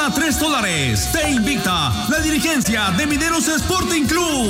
cada $3. Te invita la dirigencia de Mineros Sporting Club.